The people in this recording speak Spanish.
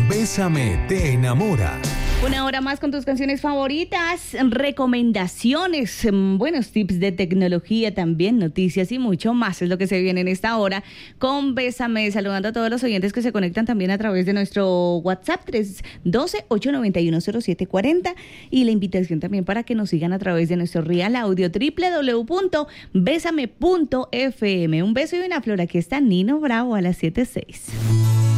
Bésame te enamora. Una hora más con tus canciones favoritas, recomendaciones, buenos tips de tecnología también, noticias y mucho más es lo que se viene en esta hora con Bésame, saludando a todos los oyentes que se conectan también a través de nuestro WhatsApp 312-891-0740 y la invitación también para que nos sigan a través de nuestro Real Audio www.besame.fm. Un beso y una flor, aquí está Nino Bravo a las 7:06.